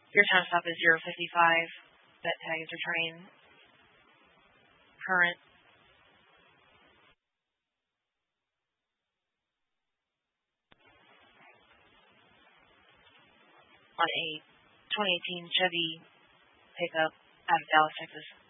Your time stop is 0:55. That tag is returning current. On a 2018 Chevy pickup out of Dallas, Texas.